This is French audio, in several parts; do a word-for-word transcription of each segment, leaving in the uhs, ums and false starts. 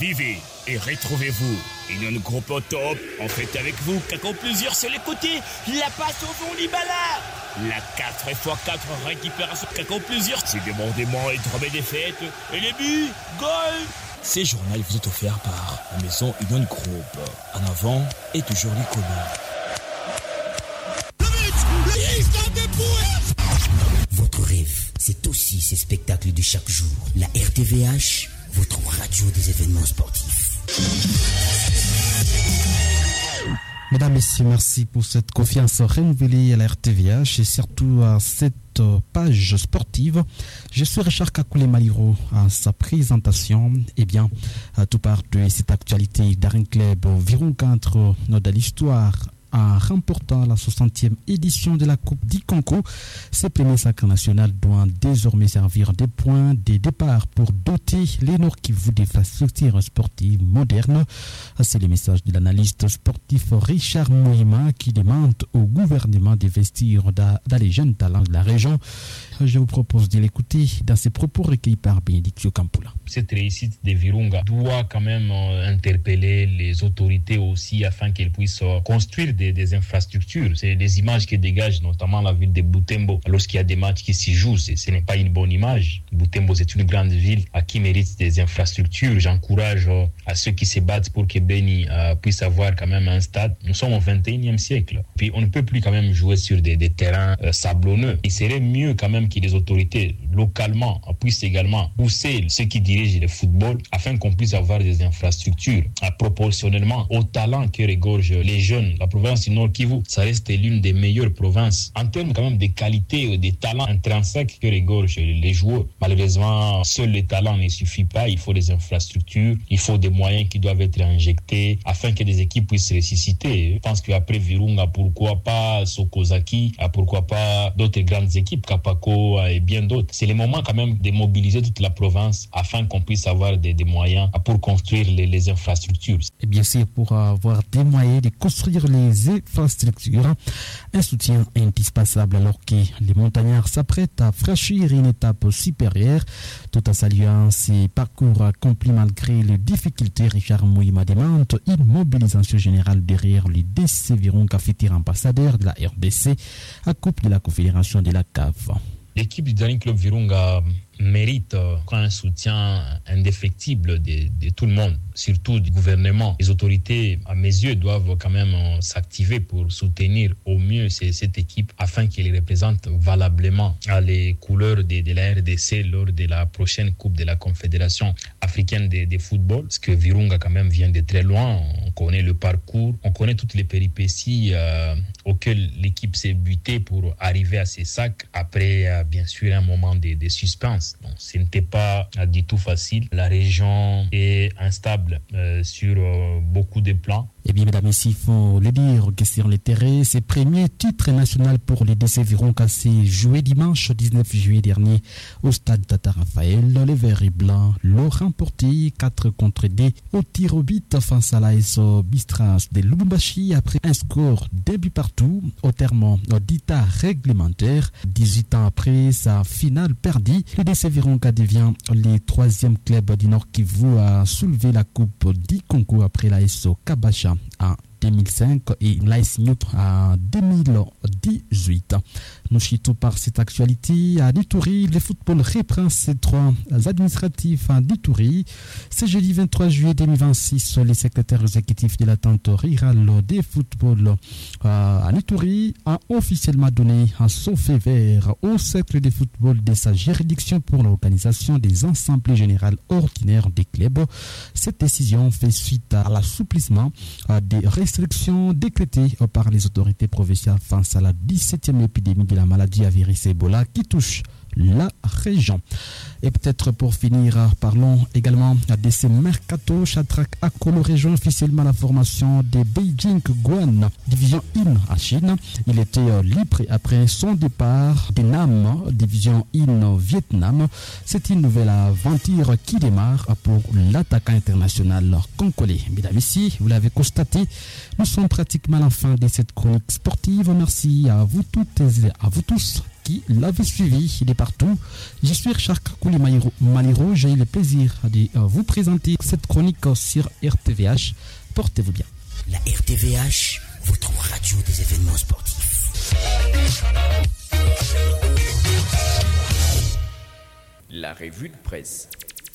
Vivez et retrouvez-vous. Union Groupe au top, en fait avec vous, Kako plusieurs sur les côtés, la passe au fond Libala. La quatre fois quatre récupération Kako plusieurs, c'est débordement et drôme des fêtes, et les buts, goal. Ces journaux vous est offert par la maison Union Group. En avant et toujours l'icône. Votre rêve, c'est aussi ces spectacles de chaque jour. La R T V H, votre radio des événements sportifs. Mesdames, Messieurs, merci pour cette confiance renouvelée à la R T V H et surtout à cette page sportive. Je suis Richard Kakoulé Maliro à sa présentation. Eh bien, tout part de cette actualité d'un club Virunga entre dans l'histoire en remportant la soixantième édition de la Coupe d'Ikonko. Ce premier sacre national doit désormais servir de point de départ pour doter les Nord Kivu d'infrastructures sportives modernes. C'est le message de l'analyste sportif Richard Mouima qui demande au gouvernement d'investir dans les jeunes talents de la région. Je vous propose de l'écouter dans ses propos recueillis par Bénédictio Campula. Cette réussite des Virunga doit quand même interpeller les autorités aussi afin qu'elles puissent construire des, des infrastructures. C'est des images qui dégagent notamment la ville de Butembo. Lorsqu'il y a des matchs qui s'y jouent, ce n'est pas une bonne image. Butembo, c'est une grande ville à qui mérite des infrastructures. J'encourage à ceux qui se battent pour que Beni euh, puisse avoir quand même un stade. Nous sommes au vingt et unième siècle. Puis on ne peut plus quand même jouer sur des, des terrains euh, sablonneux. Il serait mieux quand même que les autorités localement puissent également pousser ceux qui dirigent le football afin qu'on puisse avoir des infrastructures euh, proportionnellement au talent que regorgent les jeunes. La province du Nord Kivu, ça reste l'une des meilleures provinces en termes quand même de qualité, des talents intrinsèques que regorgent les joueurs. Malheureusement, seul le talent ne suffit pas. Il faut des infrastructures, il faut des moyens qui doivent être injectés afin que des équipes puissent ressusciter. Je pense qu'après Virunga, pourquoi pas Sokozaki, pourquoi pas d'autres grandes équipes, Kapako et bien d'autres. C'est le moment quand même de mobiliser toute la province afin qu'on puisse avoir des, des moyens pour construire les, les infrastructures. Et bien sûr, pour avoir des moyens de construire les infrastructures, un soutien indispensable alors que les montagnards s'apprêtent à franchir une étape supérieure. Tout en saluant ces parcours accomplis malgré les difficultés, Richard Mouima demande une mobilisation générale derrière les D C Virunga, futur ambassadeur de la R D C à Coupe de la Confédération de la C A F. L'équipe du Daring Club Virunga mérite un soutien indéfectible de, de tout le monde, surtout du gouvernement. Les autorités, à mes yeux, doivent quand même s'activer pour soutenir au mieux cette équipe afin qu'elle représente valablement les couleurs de, de la R D C lors de la prochaine Coupe de la Confédération africaine de, de football. Parce que Virunga quand même vient de très loin. On connaît le parcours, on connaît toutes les péripéties euh, auxquelles l'équipe s'est butée pour arriver à ces sacs après, euh, bien sûr, un moment de, de suspense. Donc, ce n'était pas du tout facile. La région est instable euh, sur euh, beaucoup de plans. Eh bien, mesdames et messieurs, il faut le dire que sur le terrain, ce premier titre national pour les D C Virunga s'est joué dimanche dix-neuf juillet dernier au stade Tata Raphaël. Les Verts et Blancs l'ont remporté quatre contre deux au tir au but face à l'A S Bistras de Lubumbashi après un score d'un but partout au terme d'état réglementaire. dix-huit ans après sa finale perdue, le D C Virunga devient le troisième club du Nord Kivu à soulever la coupe d'Ikonko après l'A S Kabasha en deux mille cinq et l'A S Nyoto en deux mille dix-huit. Nous chutons par cette actualité à Dituri. Le football reprend ses droits administratifs à Dituri. Ce jeudi vingt-trois juillet deux mille vingt-six, les secrétaires exécutifs de l'attente rurale des football à Dituri a officiellement donné son feu vert au cercle de football de sa juridiction pour l'organisation des assemblées générales ordinaires des clubs. Cette décision fait suite à l'assouplissement des restrictions décrétées par les autorités provinciales face à la dix-septième épidémie de la maladie à virus Ebola qui touche la région. Et peut-être pour finir, parlons également de ces mercato. Chatrak Akolo rejoint officiellement la formation de Beijing Guan, division un à Chine. Il était libre après son départ de Nam, division un Vietnam. C'est une nouvelle aventure qui démarre pour l'attaquant international congolais. Mesdames et messieurs, vous l'avez constaté, nous sommes pratiquement à la fin de cette chronique sportive. Merci à vous toutes et à vous tous qui l'avait suivi. Il est partout. Je suis Richard Kakouli Maliro. J'ai le plaisir de vous présenter cette chronique sur R T V H. Portez-vous bien. La R T V H, votre radio des événements sportifs. La revue de presse.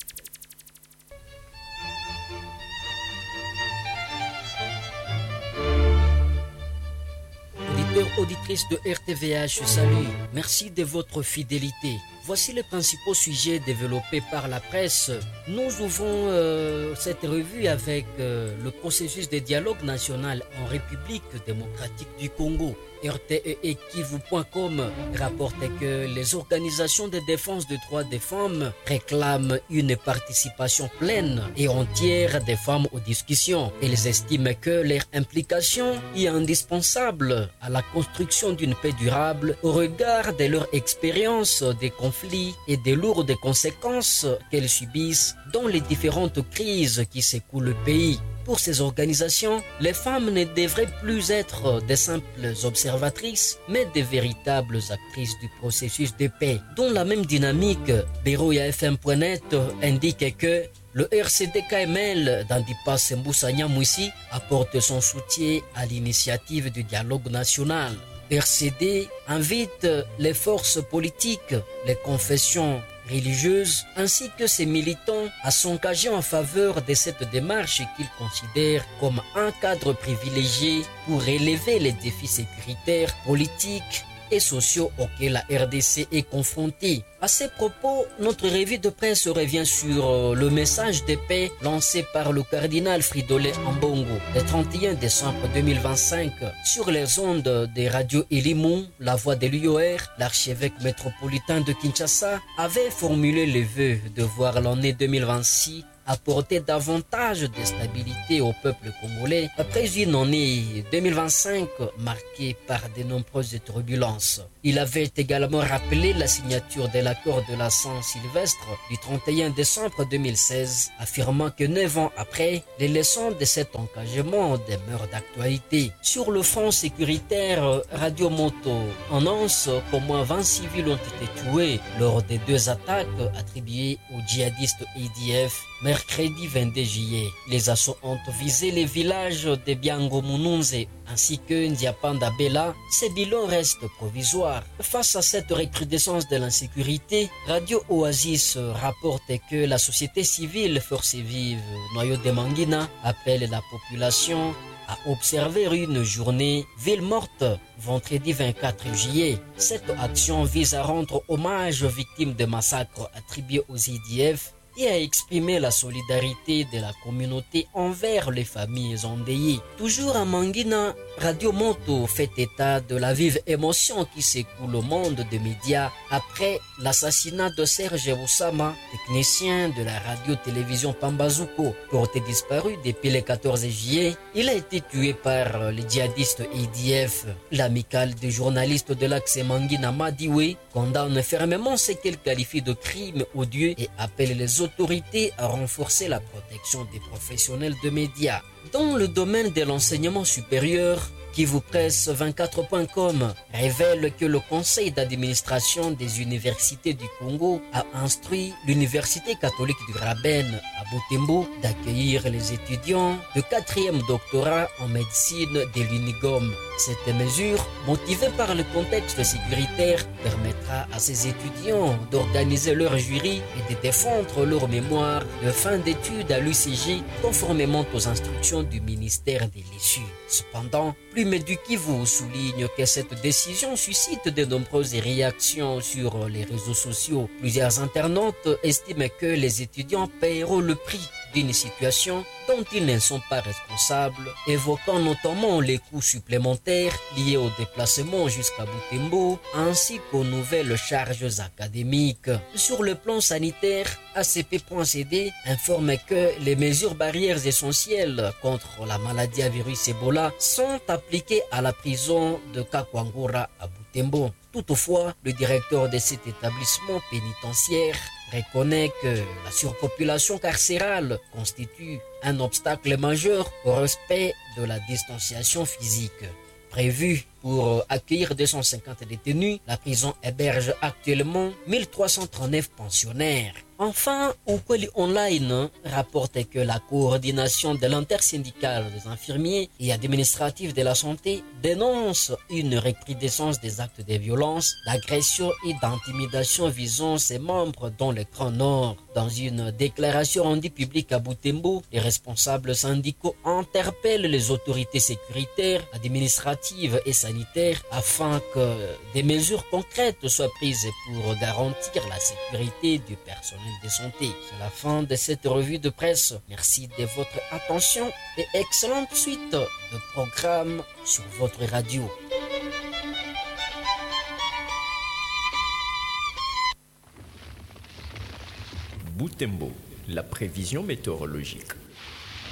Auditeurs, auditrices de R T V H, salut. Merci de votre fidélité. Voici les principaux sujets développés par la presse. Nous ouvrons euh, cette revue avec euh, le processus de dialogue national en République démocratique du Congo. R T E et Kivu point com rapporte que les organisations de défense des droits des femmes réclament une participation pleine et entière des femmes aux discussions. Elles estiment que leur implication est indispensable à la construction d'une paix durable au regard de leur expérience des conflits et des lourdes conséquences qu'elles subissent dans les différentes crises qui secouent le pays. Pour ces organisations, les femmes ne devraient plus être des simples observatrices, mais des véritables actrices du processus de paix. Dans la même dynamique, Beroya F M point net indique que le R C D K M L d'Andipa Semboussa Nyamwisi apporte son soutien à l'initiative du dialogue national. R C D invite les forces politiques, les confessions religieuses ainsi que ses militants à s'engager en faveur de cette démarche qu'ils considèrent comme un cadre privilégié pour relever les défis sécuritaires, politiques et sociaux auxquels la R D C est confrontée. À ces propos, notre revue de presse revient sur le message de paix lancé par le cardinal Fridolin Ambongo le trente et un décembre deux mille vingt-cinq sur les ondes des radios Elimou, La Voix de l'U O R. L'archevêque métropolitain de Kinshasa avait formulé le vœu de voir l'année deux mille vingt-six apporter davantage de stabilité au peuple congolais après une année deux mille vingt-cinq marquée par de nombreuses turbulences. Il avait également rappelé la signature de l'accord de la Saint-Sylvestre du trente et un décembre deux mille seize, affirmant que neuf ans après, les leçons de cet engagement demeurent d'actualité. Sur le front sécuritaire, Radio Moto annonce qu'au moins vingt civils ont été tués lors des deux attaques attribuées aux djihadistes A D F. Mercredi vingt-deux juillet, les assauts ont visé les villages de Biango Mununze ainsi que Ndiapanda Bela. Ces bilans restent provisoires. Face à cette recrudescence de l'insécurité, Radio Oasis rapporte que la société civile Force Vive Noyau de Mangina appelle la population à observer une journée ville morte vendredi vingt-quatre juillet. Cette action vise à rendre hommage aux victimes de massacres attribués aux I D F et à exprimer la solidarité de la communauté envers les familles endeuillées. Toujours à Mangina, Radio Moto fait état de la vive émotion qui secoue le monde des médias après l'assassinat de Serge Oussama, technicien de la radio-télévision Pambazuko, porté disparu depuis le quatorze juillet. Il a été tué par les djihadistes A D F. L'amicale des journalistes de l'axe Mangina Madiwe condamne fermement ce qu'elle qualifie de crime odieux et appelle les autorités à renforcer la protection des professionnels de médias. Dans le domaine de l'enseignement supérieur, Kivu Presse vingt-quatre point com révèle que le conseil d'administration des universités du Congo a instruit l'université catholique du Graben à Butembo d'accueillir les étudiants de quatrième doctorat en médecine de l'Unigom. Cette mesure, motivée par le contexte sécuritaire, permettra à ces étudiants d'organiser leur jury et de défendre leur mémoire de fin d'études à l'U C G conformément aux instructions du ministère de l'Issue. Cependant, Plume du Kivu souligne que cette décision suscite de nombreuses réactions sur les réseaux sociaux. Plusieurs internautes estiment que les étudiants paieront le prix d'une situation dont ils ne sont pas responsables, évoquant notamment les coûts supplémentaires liés au déplacement jusqu'à Butembo, ainsi qu'aux nouvelles charges académiques. Sur le plan sanitaire, A C P point C D informe que les mesures barrières essentielles contre la maladie à virus Ebola sont appliquées à la prison de Kakwangura à Butembo. Toutefois, le directeur de cet établissement pénitentiaire reconnaît que la surpopulation carcérale constitue un obstacle majeur au respect de la distanciation physique. Prévu Pour accueillir deux cent cinquante détenus, la prison héberge actuellement mille trois cent trente-neuf pensionnaires. Enfin, Ukweli Online rapporte que la coordination de l'intersyndicale des infirmiers et administratifs de la santé dénonce une recrudescence des actes de violence, d'agression et d'intimidation visant ses membres dans le Grand Nord. Dans une déclaration rendue publique à Butembo, les responsables syndicaux interpellent les autorités sécuritaires, administratives et sanitaires afin que des mesures concrètes soient prises pour garantir la sécurité du personnel de santé. C'est la fin de cette revue de presse. Merci de votre attention et excellente suite de programmes sur votre radio. Butembo, la prévision météorologique.